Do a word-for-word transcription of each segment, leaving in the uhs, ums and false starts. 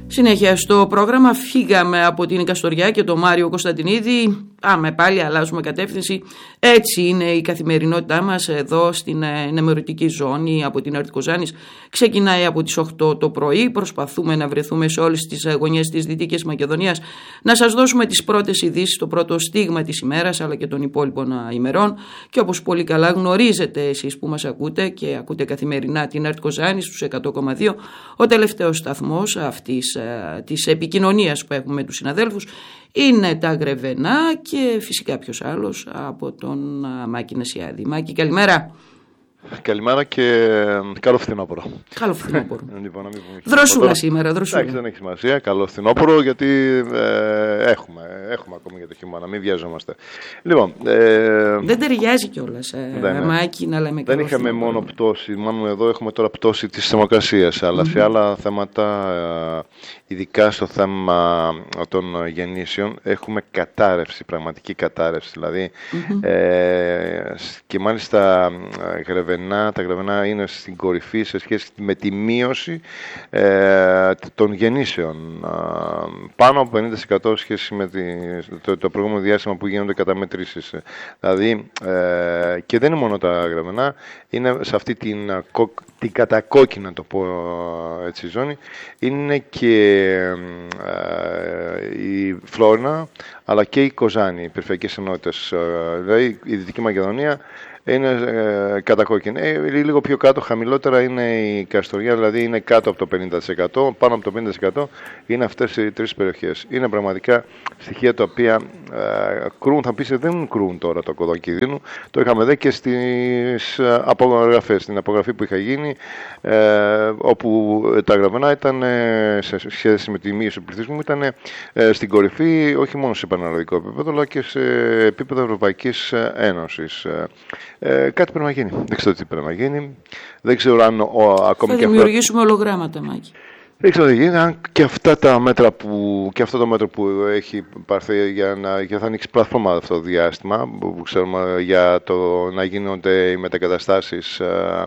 Συνέχεια στο πρόγραμμα, φύγαμε από την Καστοριά και το Μάριο Κωνσταντινίδη. Πάμε πάλι, αλλάζουμε κατεύθυνση. Έτσι είναι η καθημερινότητά μας εδώ στην ενημερωτική ζώνη από την Αρτ Κοζάνης. Ξεκινάει από τις οκτώ το πρωί. Προσπαθούμε να βρεθούμε σε όλες τις γωνιές της Δυτικής Μακεδονίας, να σας δώσουμε τις πρώτες ειδήσεις, το πρώτο στίγμα της ημέρας αλλά και των υπόλοιπων ημερών. Και όπως πολύ καλά γνωρίζετε εσείς που μας ακούτε και ακούτε καθημερινά την Αρτ Κοζάνης στους εκατό κόμμα δύο, ο τελευταίος σταθμός αυτής της επικοινωνίας που έχουμε με τους συναδέλφους είναι τα Γρεβενά και φυσικά ποιος άλλος από τον Μάκη Νεσιάδη. Μάκη, καλημέρα. Καλημέρα και καλό φθινόπωρο. Καλό φθινόπωρο. Λοιπόν, δροσούλα σήμερα, δροσούλα. Εντάξει, δεν έχει σημασία. Καλό φθινόπωρο, γιατί ε, έχουμε, έχουμε ακόμη για το χειμώνα. Μην βιαζόμαστε. Λοιπόν, ε, δεν ταιριάζει κιόλας, ε, ναι. Μάκη, να λέμε καλό. Δεν είχαμε φθινόπωρο. Μόνο πτώση. Μάλλον εδώ έχουμε τώρα πτώση της θερμοκρασίας. Αλλά mm-hmm. σε άλλα θέματα, ειδικά στο θέμα των γεννήσεων, έχουμε κατάρρευση, πραγματική κατάρρευση. Δηλαδή, mm-hmm. ε, και μάλιστα Γρεβενά. Τα Γρεβενά είναι στην κορυφή σε σχέση με τη μείωση ε, των γεννήσεων. Ε, πάνω από πενήντα τοις εκατό σχέση με τη, το, το προηγούμενο διάστημα που γίνονται καταμετρήσεις. Δηλαδή, ε, και δεν είναι μόνο τα Γρεβενά, είναι σε αυτή την, την κατακόκκινα, το πω έτσι, ζώνη, είναι και ε, η Φλόρινα, αλλά και η Κοζάνη, οι περιφερειακές ενότητες. Ε, δηλαδή, η Δυτική Μακεδονία είναι ε, κατακόκκινη. Ε, λίγο πιο κάτω, χαμηλότερα είναι η Καστοριά, δηλαδή είναι κάτω από το πενήντα τοις εκατό, πάνω από το πενήντα τοις εκατό είναι αυτές οι τρεις περιοχές. Είναι πραγματικά στοιχεία τα οποία ε, κρούν, θα πεις δεν κρούν τώρα το κωδόν κινδύνου. Το είχαμε δει και στις απογραφές, στην απογραφή που είχα γίνει, ε, όπου τα Γρεβενά ήταν, ε, σε σχέση με τη μείωση του πληθυσμού, ήταν ε, στην κορυφή, όχι μόνο σε πανελλαδικό επίπεδο, αλλά και σε επίπεδο Ευρωπαϊκής Ένωσης. Ε, κάτι πρέπει να γίνει. Δεν ξέρω τι πρέπει να γίνει. Δεν ξέρω αν ο, ακόμη θα και δημιουργήσουμε αυτά... ολογράμματα, Μάκη. Δεν ξέρω τι γίνει. Αν και αυτά τα μέτρα που, και αυτό το μέτρο που έχει πάρθει για να για θα ανοίξει πλατφόρμα αυτό το διάστημα, που ξέρουμε για το να γίνονται οι μετακαταστάσεις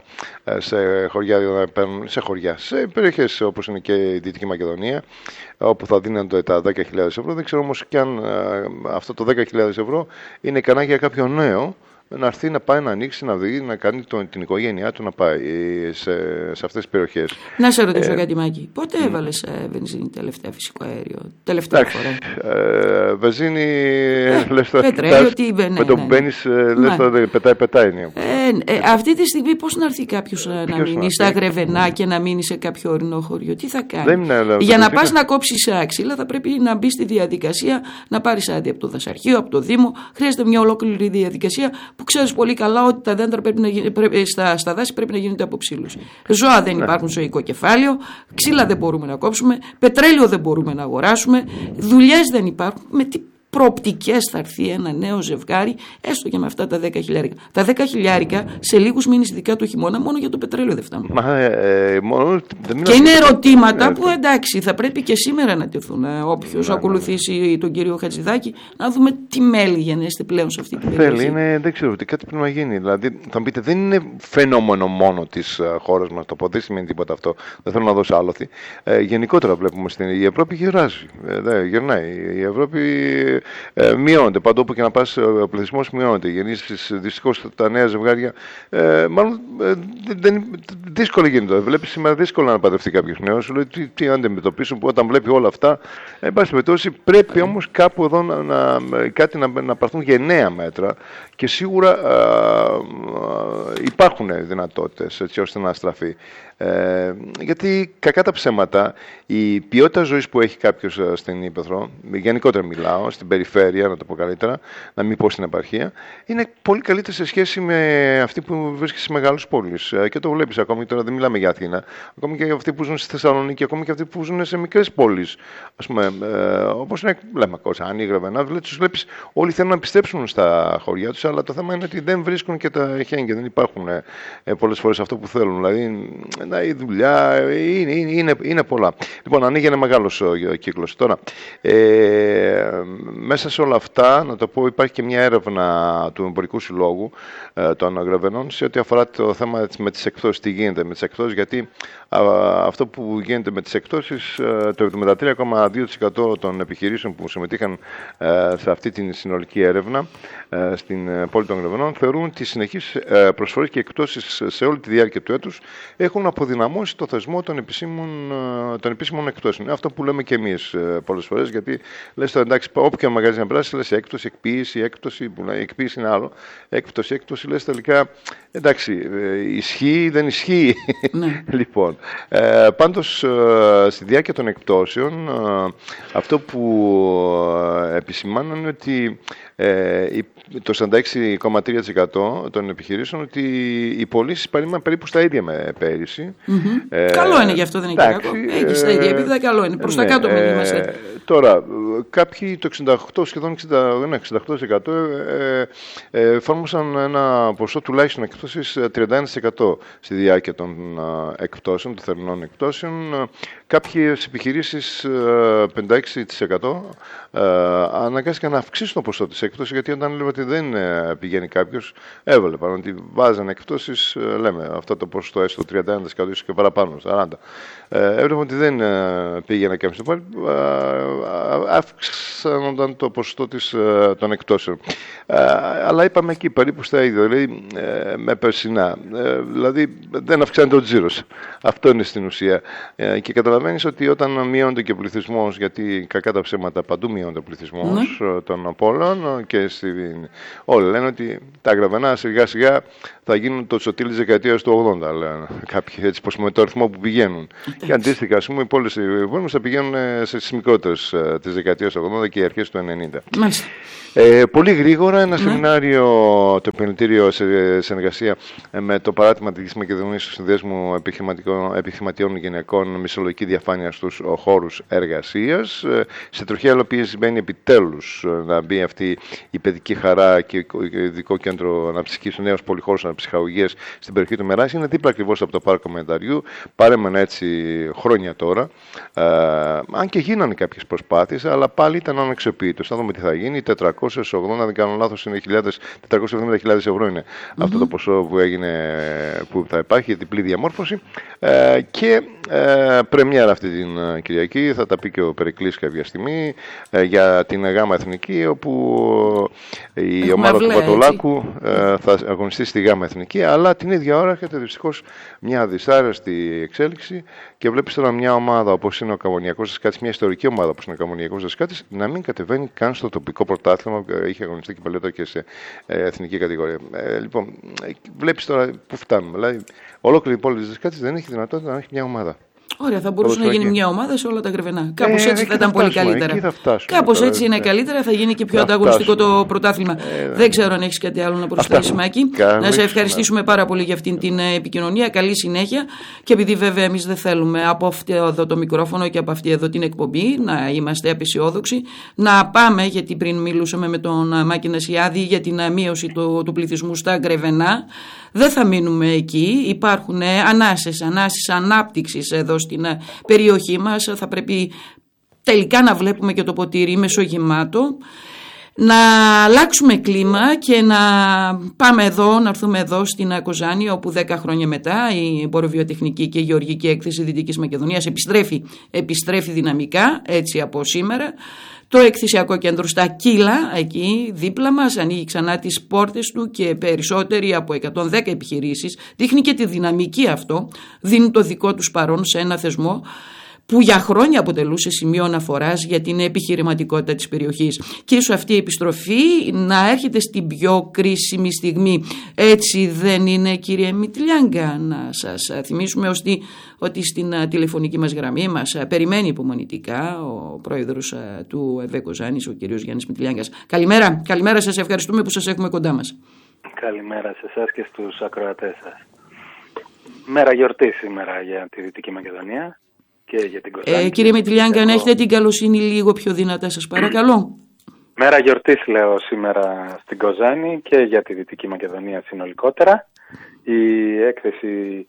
σε χωριά, σε, χωριά, σε περιοχές όπως είναι και η Δυτική Μακεδονία, όπου θα δίνονται τα δέκα χιλιάδες ευρώ. Δεν ξέρω όμως και αν αυτό το δέκα χιλιάδες ευρώ είναι ικανά για κάποιο νέο να έρθει να πάει να ανοίξει, να δει, να κάνει τον, την οικογένειά του να πάει σε, σε αυτές τις περιοχές. Να σε ρωτήσω ε, κάτι, Μάκη. Πότε mm. έβαλες ε, βενζίνη τελευταία, φυσικό αέριο, τελευταία εντάξει, φορά? Ε, βενζίνη, ε, λες το πετρέλαιο, τι είπε, ναι, με το ναι, που μπαίνεις, ναι. λες το πετάει, πετάει. Ναι. Ε, ε, αυτή τη στιγμή πώς να έρθει κάποιος να μείνει στα Γρεβενά και να μείνει σε κάποιο ορεινό χωριό, τι θα κάνει? Δεν είναι, για να πας να κόψεις άξιλα θα πρέπει να μπει στη διαδικασία, να πάρεις άδεια από το δασαρχείο, από το Δήμο. Χρειάζεται μια ολόκληρη διαδικασία που ξέρεις πολύ καλά ότι τα δέντρα πρέπει να γίνει, πρέπει, στα, στα δάση πρέπει να γίνεται αποψήλωση. Ζώα δεν υπάρχουν στο οικοκεφάλαιο, ξύλα δεν μπορούμε να κόψουμε, πετρέλαιο δεν μπορούμε να αγοράσουμε, δουλειές δεν υπάρχουν. Με τι προοπτικές θα έρθει ένα νέο ζευγάρι, έστω και με αυτά τα δέκα χιλιάρικα? Τα δέκα χιλιάρικα σε λίγους μήνες, ειδικά το χειμώνα, μόνο για το πετρέλαιο δεν φτάνουν. Μα, ε, μόνο, δεν και είναι ερωτήματα ε, που εντάξει, θα πρέπει και σήμερα να τεθούν. Ε, Όποιος ναι, ακολουθήσει ναι. τον κύριο Χατζηδάκη, να δούμε τι μέλη γενέστε πλέον σε αυτή την περιοχή. Θέλει, είναι, δεν ξέρω, ότι κάτι πρέπει να γίνει. Δηλαδή, θα μου πείτε, δεν είναι φαινόμενο μόνο της uh, χώρας μας το πω, δεν σημαίνει τίποτα αυτό. Δεν θέλω να δώσω άλοθη. Ε, γενικότερα βλέπουμε στην η Ευρώπη γεράζει. Ε, δε, γερνάει. Η Ευρώπη Ε, μειώνεται. Παντού όπου και να πας, ο πληθυσμός μειώνεται. Οι γεννήσεις, δυστυχώς, τα νέα ζευγάρια, ε, μάλλον ε, δεν, δύσκολο γίνεται. Βλέπει σήμερα δύσκολο να παντρευτεί κάποιος νέος. Σου λέει τι, τι να αντιμετωπίσουν, που όταν βλέπει όλα αυτά. Εν πάση περιπτώσει, πρέπει όμως κάπου εδώ να, να, κάτι να, να πάρθουν γενναία μέτρα και σίγουρα α, α, υπάρχουν δυνατότητες έτσι ώστε να στραφεί. Ε, γιατί κακά τα ψέματα, η ποιότητα ζωής που έχει κάποιος στην Ύπαιθρο, γενικότερα μιλάω, στην περιφέρεια, να το πω καλύτερα, να μην πω στην επαρχία, είναι πολύ καλύτερη σε σχέση με αυτή που βρίσκεται σε μεγάλες πόλεις. Ε, και το βλέπεις ακόμη, τώρα δεν μιλάμε για Αθήνα, ακόμη και για αυτοί που ζουν στη Θεσσαλονίκη, ακόμη και αυτοί που ζουν σε μικρές πόλεις. Ας πούμε, ε, όπως είναι, λέμε, Κοζάνη, Γρεβενά, τους βλέπεις, όλοι θέλουν να επιστρέψουν στα χωριά τους, αλλά το θέμα είναι ότι δεν βρίσκουν και τα χέγγια, δεν υπάρχουν ε, πολλές φορές αυτό που θέλουν. Δηλαδή, η δουλειά είναι, είναι, είναι πολλά. Λοιπόν, ανοίγει ένα μεγάλος κύκλος. Τώρα, ε, μέσα σε όλα αυτά, να το πω, υπάρχει και μια έρευνα του Εμπορικού Συλλόγου ε, των Γρεβενών σε ό,τι αφορά το θέμα με τις εκπτώσεις. Τι γίνεται με τις εκπτώσεις, γιατί α, αυτό που γίνεται με τις εκπτώσεις, ε, το εβδομήντα τρία κόμμα δύο τοις εκατό των επιχειρήσεων που συμμετείχαν ε, σε αυτή την συνολική έρευνα ε, στην ε, πόλη των Γρεβενών θεωρούν τις συνεχείς ε, προσφορές και εκπτώσεις σε όλη τη διάρκεια του έτους έχουν αποδυναμώσει το θεσμό των επίσημων, ε, των επίσημων εκπτώσεων. Αυτό που λέμε και εμείς ε, πολλές φορές, γιατί λες το εντάξει, όποιο μαγαζί να περάσει, λες έκπτωση, εκποίηση, έκπτωση, που λέει, εκποίηση είναι άλλο, έκπτωση, έκπτωση, λες τελικά εντάξει, ε, ισχύει, δεν ισχύει. Ναι. Λοιπόν, ε, πάντως ε, στη διάρκεια των εκπτώσεων ε, αυτό που ε, επισημάνουν είναι ότι ε, το σαράντα έξι κόμμα τρία τοις εκατό των επιχειρήσεων ότι οι πωλήσεις παρέμειναν περίπου στα ίδια με πέρυσι. Mm-hmm. Ε, καλό είναι γι' αυτό, δεν είναι κακό. Έχει στα ίδια επίπεδα, καλό είναι. Προς ναι, τα κάτω μην είμαστε. Ε, τώρα, κάποιοι το εξήντα οκτώ, σχεδόν εξήντα, εξήντα οκτώ τοις εκατό ε, ε, εφάρμοσαν ένα ποσό τουλάχιστον εκπτώσης τριάντα ένα τοις εκατό στη διάρκεια των ε, εκπτώσεων, των θερινών εκπτώσεων. Κάποιες επιχειρήσεις ε, πενήντα έξι τοις εκατό ε, αναγκάστηκαν να αυξήσουν το ποσό της έκπτωσης, γιατί όταν λέμε ότι δεν ε, πηγαίνει κάποιος, έβλεπαν ότι βάζανε εκπτώσεις, ε, λέμε αυτό το ποσοστό έστω τριάντα ένα τοις εκατό ίσως και παραπάνω, σαράντα τοις εκατό. Ε, έβλεπαν ότι δεν ε, πήγαινε κάποιος, ε, αύξανονταν το ποσοστό της, ε, των εκπτώσεων. Ε, αλλά είπαμε εκεί περίπου στα ίδια, δηλαδή ε, με περσινά. Ε, δηλαδή δεν αυξάνεται ο τζίρος. Αυτό είναι στην ουσία. Ε, και καταλαβαίνεις ότι όταν μειώνεται και ο πληθυσμός, γιατί κακά τα ψέματα παντού μειώνεται ο πληθυσμός mm. των πόλεων και στην... όλοι λένε ότι τα Γραβενά σιγά σιγά θα γίνουν το Τσοτήλι της δεκαετίας του ογδόντα, λένε κάποιοι, έτσι πως με το αριθμό που πηγαίνουν. Mm. Και αντίστοιχα, ας πούμε, οι πόλεις θα πηγαίνουν στις μικρότερες της δεκαετίας του ογδόντα και οι αρχές του ενενήντα. Mm. Ε, πολύ γρήγορα ένα mm. σεμινάριο, το επιμελητήριο σε συνεργασία με το παράδειγμα της Μακεδονίας του Συνδέσμου Επιχειρηματιών Γυναικών, μισολογική διαφάνεια στους χώρους εργασίας. Σε τροχιά υλοποίηση μπαίνει επιτέλους να μπει αυτή η παιδική χαρά και ειδικό κέντρο αναψυχής, ο νέος πολυχώρος αναψυχαγωγίας στην περιοχή του Μεράση. Είναι δίπλα ακριβώς από το πάρκο Μενταριού. Παρέμενα έτσι χρόνια τώρα. Ε, αν και γίνανε κάποιες προσπάθειες, αλλά πάλι ήταν αναξιοποιητός. Θα δούμε τι θα γίνει. τετρακόσιες ογδόντα, αν δεν κάνω λάθος, είναι τετρακόσιες εβδομήντα χιλιάδες ευρώ είναι mm-hmm. αυτό το ποσό που, έγινε, που θα υπάρχει, διπλή διαμόρφωση. Ε, και ε, πρεμιέρα αυτή την uh, Κυριακή, θα τα πει και ο Περικλής κάποια στιγμή, ε, για την ΓΑΜΑ Εθνική, όπου ε, η Έχουμε ομάδα του Πατολάκου ε, θα αγωνιστεί στη ΓΑΜΑ Εθνική, αλλά την ίδια ώρα έρχεται δυστυχώς μια δυσάρεστη εξέλιξη και βλέπεις τώρα μια ομάδα όπως είναι ο Καβωνιακός Δεσκάτης, μια ιστορική ομάδα όπως είναι ο Καβωνιακός Δεσκάτης, να μην κατεβαίνει καν στο τοπικό πρωτάθλημα, είχε αγωνιστεί και παλιότερα και σε ε, εθνική κατηγορία. Ε, λοιπόν, βλέπεις τώρα που φτάνουμε. Δηλαδή, ολόκληρη η πόλη της Δεσκάτης δεν έχει δυνατότητα να έχει μια ομάδα. Ωραία, θα μπορούσε να γίνει μια ομάδα σε όλα τα Γρεβενά. Κάπως ε, έτσι θα ήταν πολύ καλύτερα. Κάπως έτσι είναι καλύτερα, θα γίνει και πιο ανταγωνιστικό το πρωτάθλημα. Ε, Δεν ξέρω αν έχεις κάτι άλλο να προσθέσεις, Μάκη. Να σε ευχαριστήσουμε πάρα πολύ για αυτήν την επικοινωνία. Καλή συνέχεια. Και επειδή βέβαια εμείς δεν θέλουμε από αυτό εδώ το μικρόφωνο και από αυτή εδώ την εκπομπή να είμαστε απεσιόδοξοι, να πάμε, γιατί πριν μιλούσαμε με τον Μάκη Νασιάδη για την μείωση του, του πληθυσμού στα Γρεβενά. Δεν θα μείνουμε εκεί. Υπάρχουν ανάσες, ανάσεις ανάπτυξης εδώ στην περιοχή μας. Θα πρέπει τελικά να βλέπουμε και το ποτήρι μεσογεμάτο, να αλλάξουμε κλίμα και να πάμε εδώ, να έρθουμε εδώ στην Κοζάνη, όπου δέκα χρόνια μετά η Εμποροβιοτεχνική και Γεωργική Έκθεση Δυτικής Μακεδονίας επιστρέφει, επιστρέφει δυναμικά, έτσι από σήμερα. Το εκθεσιακό κέντρο στα Κύλα, εκεί δίπλα μας, ανοίγει ξανά τις πόρτες του και περισσότεροι από εκατόν δέκα επιχειρήσεις, δείχνει και τη δυναμική αυτό, δίνουν το δικό τους παρόν σε ένα θεσμό που για χρόνια αποτελούσε σημείο αναφοράς για την επιχειρηματικότητα της περιοχής. Και ίσως αυτή η επιστροφή να έρχεται στην πιο κρίσιμη στιγμή. Έτσι δεν είναι, κύριε Μητλιάγκα? Να σας θυμίσουμε ότι, ότι στην τηλεφωνική μας γραμμή μας περιμένει υπομονητικά ο πρόεδρος του ΕΒΕ Κοζάνης, ο κύριος Γιάννης Μητλιάγκας. Καλημέρα, καλημέρα, σας ευχαριστούμε που σας έχουμε κοντά μας. Καλημέρα σε εσάς και στους ακροατές σας. Μέρα γιορτή σήμερα για τη Δυτική Μακεδονία. Και για την Κοζάνη. Ε, κύριε Μητλιάγκα, αν έχετε την καλοσύνη λίγο πιο δυνατά, σας παρακαλώ. Μέρα γιορτής λέω σήμερα στην Κοζάνη και για τη Δυτική Μακεδονία συνολικότερα. Η έκθεση,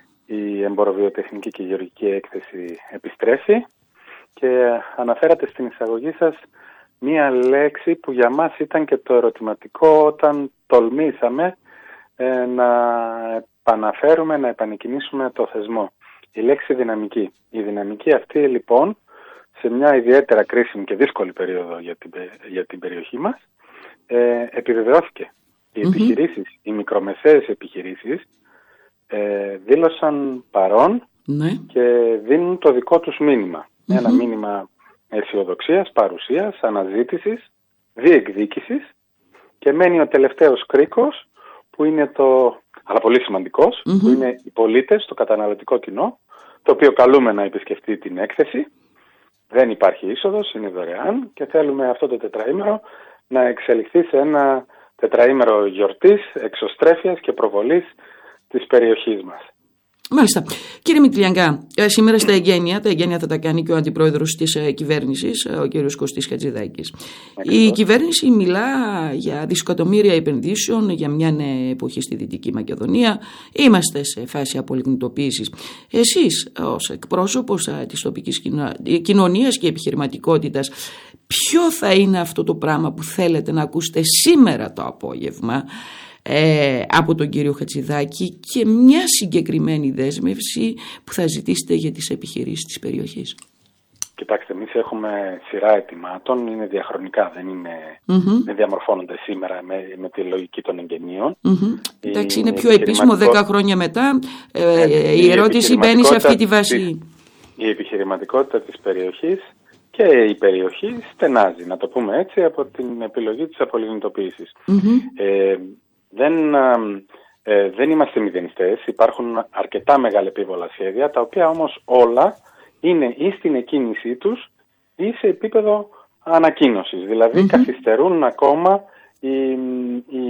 η εμποροβιοτεχνική και γεωργική έκθεση επιστρέφει και αναφέρατε στην εισαγωγή σας μία λέξη που για μας ήταν και το ερωτηματικό όταν τολμήσαμε ε, να επαναφέρουμε, να επανεκκινήσουμε το θεσμό. Η λέξη δυναμική. Η δυναμική αυτή λοιπόν σε μια ιδιαίτερα κρίσιμη και δύσκολη περίοδο για την, για την περιοχή μας ε, επιβεβαιώθηκε. Οι mm-hmm. επιχειρήσεις, οι μικρομεσαίες επιχειρήσεις ε, δήλωσαν παρόν mm-hmm. και δίνουν το δικό τους μήνυμα. Mm-hmm. Ένα μήνυμα αισιοδοξίας, παρουσίας, αναζήτησης, διεκδίκησης και μένει ο τελευταίος κρίκος που είναι το, αλλά πολύ σημαντικός, mm-hmm. που είναι οι πολίτες, το καταναλωτικό κοινό, το οποίο καλούμε να επισκεφτεί την έκθεση. Δεν υπάρχει είσοδος, είναι δωρεάν και θέλουμε αυτό το τετραήμερο να εξελιχθεί σε ένα τετραήμερο γιορτής, εξωστρέφειας και προβολής της περιοχής μας. Μάλιστα. Κύριε Μητριανκά, σήμερα στα εγγένεια, τα εγγένεια θα τα κάνει και ο αντιπρόεδρος της κυβέρνησης, ο κύριος Κωστής Χατζηδάκης. Ακριβώς. Η κυβέρνηση μιλά για δισεκατομμύρια επενδύσεων για μια νέα εποχή στη Δυτική Μακεδονία. Είμαστε σε φάση απολιγνητοποίησης. Εσείς, ως εκπρόσωπος της τοπικής κοινωνίας και επιχειρηματικότητας, ποιο θα είναι αυτό το πράγμα που θέλετε να ακούσετε σήμερα το απόγευμα Ε, από τον κύριο Χατζηδάκη και μια συγκεκριμένη δέσμευση που θα ζητήσετε για τις επιχειρήσεις της περιοχής? Κοιτάξτε, εμείς έχουμε σειρά αιτημάτων, είναι διαχρονικά, δεν, είναι, mm-hmm. δεν διαμορφώνονται σήμερα με, με τη λογική των εγγενείων. Mm-hmm. Εντάξει, είναι πιο επίσημο δέκα χρόνια μετά, ε, ε, η, η ερώτηση μπαίνει σε αυτή τη βάση. Της, η επιχειρηματικότητα της περιοχής και η περιοχή στενάζει, να το πούμε έτσι, από την επιλογή της απολιγνητοποίησης. Mm-hmm. Ε, Δεν, ε, δεν είμαστε μηδενιστές, υπάρχουν αρκετά μεγάλα επίβολα σχέδια, τα οποία όμως όλα είναι ή στην εκκίνησή τους ή σε επίπεδο ανακοίνωσης. Δηλαδή mm-hmm. καθυστερούν ακόμα η, η,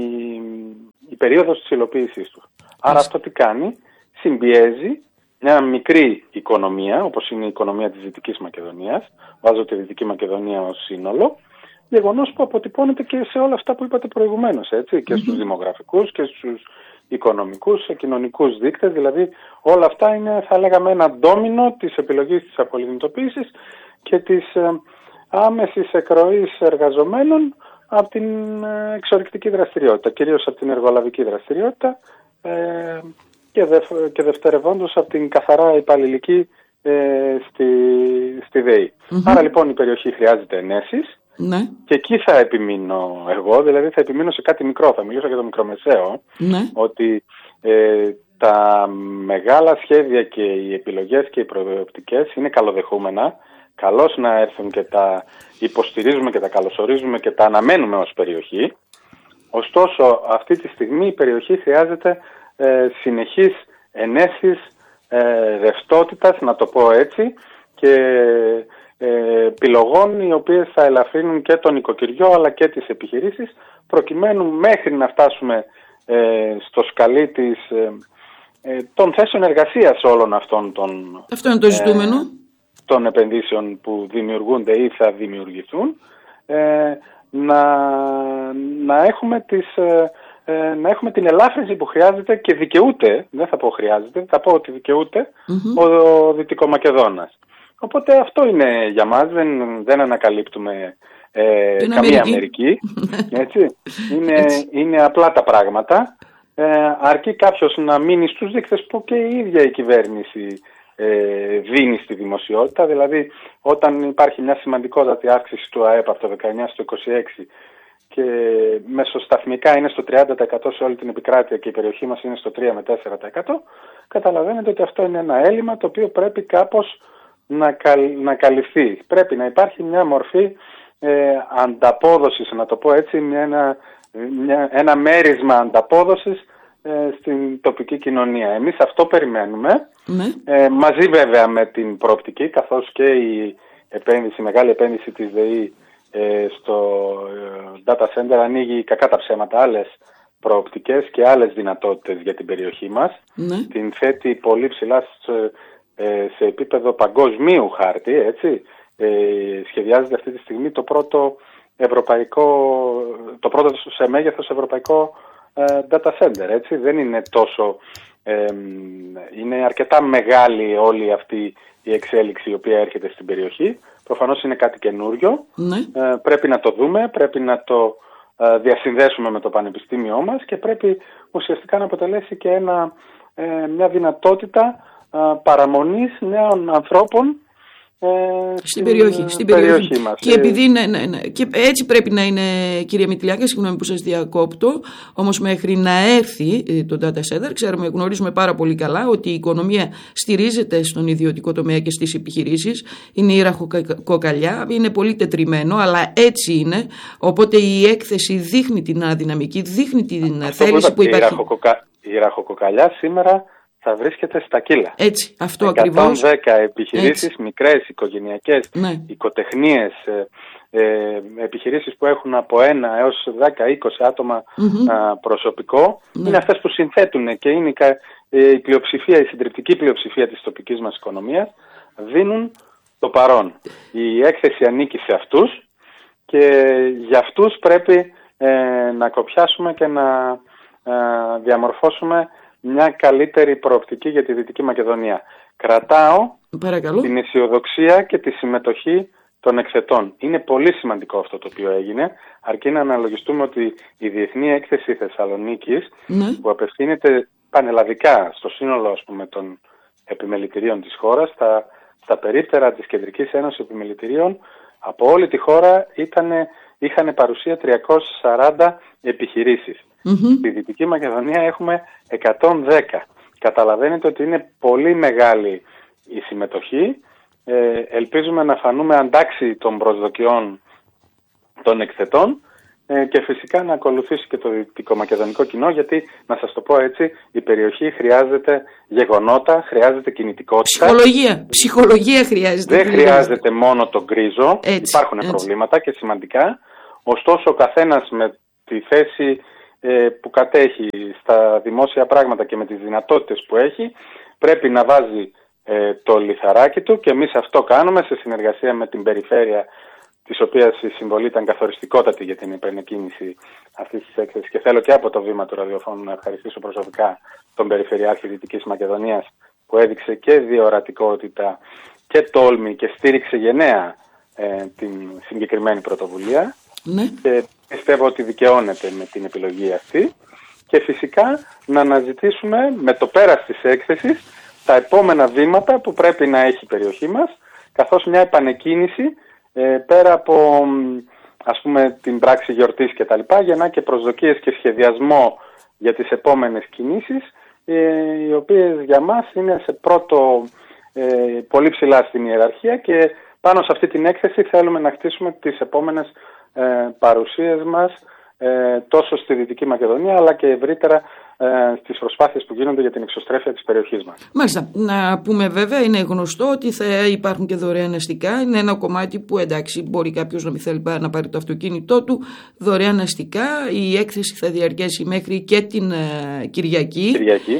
η περίοδος της υλοποίησής τους. Άρα αυτό τι κάνει? Συμπιέζει μια μικρή οικονομία, όπως είναι η οικονομία της Δυτικής Μακεδονίας, βάζω τη Δυτική Μακεδονία ως σύνολο, γεγονός που αποτυπώνεται και σε όλα αυτά που είπατε προηγουμένως, έτσι, και στους mm-hmm. δημογραφικούς και στους οικονομικούς και κοινωνικούς δείκτες. Δηλαδή όλα αυτά είναι, θα λέγαμε, ένα ντόμινο της επιλογής της απολιγνητοποίησης και της ε, άμεσης εκροής εργαζομένων από την ε, εξορρυκτική δραστηριότητα, κυρίως από την εργολαβική δραστηριότητα ε, και, δε, και δευτερευόντως από την καθαρά υπαλληλική ε, στη, στη ΔΕΗ. Mm-hmm. Άρα λοιπόν η περιοχή χρειάζεται ενέσεις. Ναι. Και εκεί θα επιμείνω εγώ, δηλαδή θα επιμείνω σε κάτι μικρό, θα μιλήσω για το μικρομεσαίο, ναι. ότι ε, τα μεγάλα σχέδια και οι επιλογές και οι προοπτικές είναι καλοδεχούμενα, καλώς να έρθουν και τα υποστηρίζουμε και τα καλωσορίζουμε και τα αναμένουμε ως περιοχή. Ωστόσο αυτή τη στιγμή η περιοχή χρειάζεται ε, συνεχής ενέσεις ε, ρευστότητας, να το πω έτσι, και επιλογών οι οποίες θα ελαφρύνουν και τον οικοκυριό αλλά και τις επιχειρήσεις, προκειμένου μέχρι να φτάσουμε ε, στο σκαλί της, ε, ε, των θέσεων εργασίας όλων αυτών των, Αυτό είναι το ζητούμενο. Ε, των επενδύσεων που δημιουργούνται ή θα δημιουργηθούν, ε, να, να, έχουμε τις, ε, να έχουμε την ελάφρυνση που χρειάζεται και δικαιούται, δεν θα πω χρειάζεται, θα πω ότι δικαιούται mm-hmm. ο, ο Δυτικομακεδόνας. Οπότε αυτό είναι για μας, δεν, δεν ανακαλύπτουμε ε, καμία Αμερική, Αμερική έτσι. Είναι, έτσι. είναι απλά τα πράγματα, ε, αρκεί κάποιος να μείνει στους δείκτες που και η ίδια η κυβέρνηση ε, δίνει στη δημοσιότητα, δηλαδή όταν υπάρχει μια σημαντικότατη αύξηση του ΑΕΠ από το δεκαεννιά στο είκοσι έξι και μεσοσταθμικά είναι στο τριάντα τοις εκατό σε όλη την επικράτεια και η περιοχή μας είναι στο τρία με τέσσερα τοις εκατό, καταλαβαίνετε ότι αυτό είναι ένα έλλειμμα το οποίο πρέπει κάπως να, καλ, να καλυφθεί. Πρέπει να υπάρχει μια μορφή ε, ανταπόδοσης, να το πω έτσι, μια, ένα, μια, ένα μέρισμα ανταπόδοσης ε, στην τοπική κοινωνία. Εμείς αυτό περιμένουμε, ναι. ε, μαζί βέβαια με την προοπτική, καθώς και η επένδυση, η μεγάλη επένδυση της ΔΕΗ ε, στο ε, data center ανοίγει κακά τα ψέματα άλλες προοπτικές και άλλες δυνατότητες για την περιοχή μας. Ναι. Την θέτει πολύ ψηλά σε, σε επίπεδο παγκοσμίου χάρτη, έτσι. Ε, σχεδιάζεται αυτή τη στιγμή το πρώτο ευρωπαϊκό, το πρώτο σε μέγεθος ευρωπαϊκό ε, data center, έτσι. Δεν είναι τόσο ε, είναι αρκετά μεγάλη όλη αυτή η εξέλιξη η οποία έρχεται στην περιοχή. Προφανώς είναι κάτι καινούριο. Ναι. Ε, πρέπει να το δούμε, πρέπει να το ε, διασυνδέσουμε με το πανεπιστήμιό μας και πρέπει ουσιαστικά να αποτελέσει και ένα, ε, μια δυνατότητα ε, παραμονής νέων ανθρώπων Ε, στην, στην περιοχή, στην περιοχή. περιοχή μας. Και, επειδή, ναι, ναι, ναι. και έτσι πρέπει να είναι, κύριε Μητυλιάκα, συγγνώμη που σας διακόπτω, όμως μέχρι να έρθει το data center, ξέρουμε, γνωρίζουμε πάρα πολύ καλά ότι η οικονομία στηρίζεται στον ιδιωτικό τομέα και στις επιχειρήσεις, είναι η ραχοκοκαλιά, είναι πολύ τετριμένο, αλλά έτσι είναι, οπότε η έκθεση δείχνει την αδυναμική, δείχνει την Αυτό θέληση που, που υπάρχει. Η, ραχοκοκα... η ραχοκοκαλιά σήμερα θα βρίσκεται στα κύλα. Έτσι, αυτό εκατόν δέκα ακριβώς. εκατόν δέκα επιχειρήσεις, Έτσι. μικρές, οικογενειακές, ναι. οικοτεχνίες, ε, ε, επιχειρήσεις που έχουν από ένα έως δέκα είκοσι άτομα mm-hmm. α, προσωπικό, ναι. είναι αυτές που συνθέτουν και είναι η πλειοψηφία, η συντριπτική πλειοψηφία της τοπικής μας οικονομίας, δίνουν το παρόν. Η έκθεση ανήκει σε αυτούς και για αυτούς πρέπει ε, να κοπιάσουμε και να ε, διαμορφώσουμε μια καλύτερη προοπτική για τη Δυτική Μακεδονία. Κρατάω Παρακαλώ. την αισιοδοξία και τη συμμετοχή των εκθετών. Είναι πολύ σημαντικό αυτό το οποίο έγινε, αρκεί να αναλογιστούμε ότι η Διεθνή Έκθεση Θεσσαλονίκης, ναι. που απευθύνεται πανελλαδικά στο σύνολο, ας πούμε, των επιμελητηρίων της χώρας, στα, στα περίπτερα της Κεντρικής Ένωσης Επιμελητηρίων, από όλη τη χώρα ήτανε, είχαν παρουσία τριακόσιες σαράντα επιχειρήσεις. Mm-hmm. Στη Δυτική Μακεδονία έχουμε εκατόν δέκα. Καταλαβαίνετε ότι είναι πολύ μεγάλη η συμμετοχή. Ε, ελπίζουμε να φανούμε αντάξει των προσδοκιών των εκθετών ε, και φυσικά να ακολουθήσει και το δυτικομακεδονικό κοινό, γιατί, να σας το πω έτσι, η περιοχή χρειάζεται γεγονότα, χρειάζεται κινητικότητα. Ψυχολογία, ψυχολογία χρειάζεται. Δεν χρειάζεται μόνο το γκρίζο, έτσι, υπάρχουν έτσι. προβλήματα και σημαντικά. Ωστόσο ο καθένας με τη θέση ε, που κατέχει στα δημόσια πράγματα και με τις δυνατότητες που έχει, πρέπει να βάζει ε, το λιθαράκι του, και εμείς αυτό κάνουμε σε συνεργασία με την περιφέρεια, της οποίας η συμβολή ήταν καθοριστικότατη για την επανεκκίνηση αυτής της έκθεσης, και θέλω και από το βήμα του ραδιοφώνου να ευχαριστήσω προσωπικά τον Περιφερειάρχη Δυτικής Μακεδονίας, που έδειξε και διορατικότητα και τόλμη και στήριξε γενναία ε, την συγκεκριμένη πρωτοβουλία. Ναι. Και πιστεύω ότι δικαιώνεται με την επιλογή αυτή, και φυσικά να αναζητήσουμε με το πέρας της έκθεσης τα επόμενα βήματα που πρέπει να έχει η περιοχή μας, καθώς μια επανεκκίνηση ε, πέρα από, ας πούμε, την πράξη γιορτής και τα λοιπά, γεννά και προσδοκίες και σχεδιασμό για τις επόμενες κινήσεις, ε, οι οποίες για μας είναι σε πρώτο ε, πολύ ψηλά στην ιεραρχία, και πάνω σε αυτή την έκθεση θέλουμε να χτίσουμε τις επόμενες ε, παρουσίες μας ε, τόσο στη Δυτική Μακεδονία, αλλά και ευρύτερα ε, στις προσπάθειες που γίνονται για την εξωστρέφεια της περιοχής μας. Μάλιστα. Να πούμε βέβαια, είναι γνωστό ότι θα υπάρχουν και δωρεάν αστικά. Είναι ένα κομμάτι που, εντάξει, μπορεί κάποιος να μην θέλει να πάρει το αυτοκίνητό του. Δωρεάν αστικά. Η έκθεση θα διαρκέσει μέχρι και την ε, Κυριακή. Κυριακή.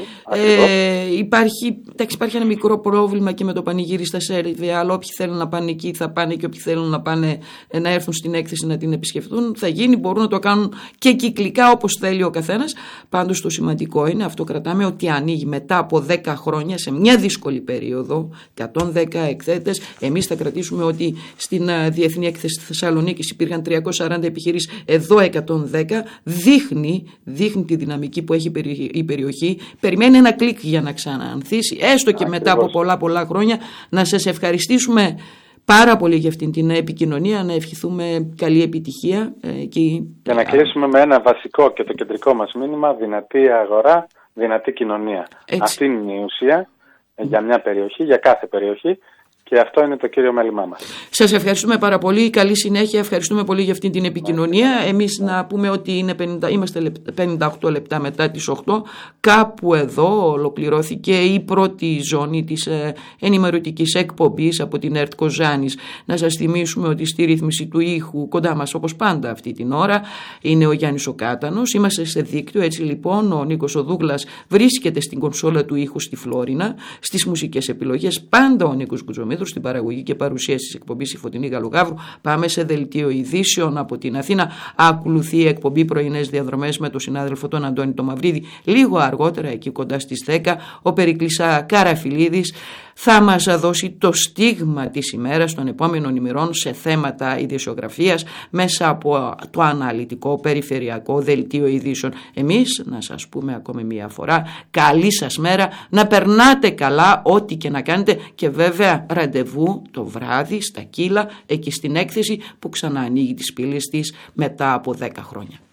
Ε, υπάρχει, εντάξει, υπάρχει ένα μικρό πρόβλημα και με το πανηγύρι στα Σέρβια, αλλά όποιοι θέλουν να πάνε εκεί θα πάνε, και όποιοι θέλουν να πάνε ε, να έρθουν στην έκθεση να την επισκεφτούν, θα γίνει. Μπορούν να το κάνουν και κυκλικά όπως θέλει ο καθένας. Πάντως το σημαντικό είναι, αυτό κρατάμε, ότι ανοίγει μετά από δέκα χρόνια, σε μια δύσκολη περίοδο, εκατόν δέκα εκθέτες. Εμείς θα κρατήσουμε ότι στην Διεθνή Έκθεση Θεσσαλονίκης υπήρχαν τριακόσιες σαράντα επιχειρήσεις, εδώ εκατόν δέκα. Δείχνει, δείχνει τη δυναμική που έχει η περιοχή. Περιμένει ένα κλικ για να ξαναανθίσει, έστω και μετά από πολλά πολλά χρόνια. Να σας ευχαριστήσουμε πάρα πολύ για αυτήν την επικοινωνία, να ευχηθούμε καλή επιτυχία. Και, και να κλείσουμε με ένα βασικό και το κεντρικό μας μήνυμα: δυνατή αγορά, δυνατή κοινωνία. Έτσι. Αυτή είναι η ουσία για μια περιοχή, για κάθε περιοχή. Και αυτό είναι το κύριο μέλημά μας. Σας ευχαριστούμε πάρα πολύ. Καλή συνέχεια. Ευχαριστούμε πολύ για αυτή την επικοινωνία. Εμείς να πούμε ότι είναι πενήντα, είμαστε πενήντα οκτώ λεπτά μετά τις οκτώ. Κάπου εδώ ολοκληρώθηκε η πρώτη ζώνη της ενημερωτικής εκπομπής από την ΕΡΤ Κοζάνης. Να σας θυμίσουμε ότι στη ρύθμιση του ήχου κοντά μας, όπως πάντα αυτή την ώρα, είναι ο Γιάννης ο Κάτανος. Είμαστε σε δίκτυο. Έτσι λοιπόν ο Νίκος ο Δούγλας βρίσκεται στην κονσόλα του ήχου στη Φλόρινα. Στις μουσικές επιλογές πάντα ο Νίκος Κουτζομίδης. Πέτρου, στην παραγωγή και παρουσίαση της εκπομπής η Φωτεινή Γαλογάβρου. Πάμε σε δελτίο ειδήσεων από την Αθήνα. Ακολουθεί η εκπομπή Πρωινές Διαδρομές με τον συνάδελφο τον Αντώνη το Μαυρίδη. Λίγο αργότερα, εκεί κοντά στις δέκα, ο Περικλής Καραφιλίδης θα μας δώσει το στίγμα της ημέρας των επόμενων ημερών σε θέματα ειδησιογραφίας μέσα από το αναλυτικό περιφερειακό δελτίο ειδήσεων. Εμείς να σας πούμε ακόμη μία φορά καλή σας μέρα, να περνάτε καλά ό,τι και να κάνετε και βέβαια ραντεβού το βράδυ στα Κύλα, εκεί στην έκθεση που ξαναανοίγει τις πύλες της μετά από δέκα χρόνια.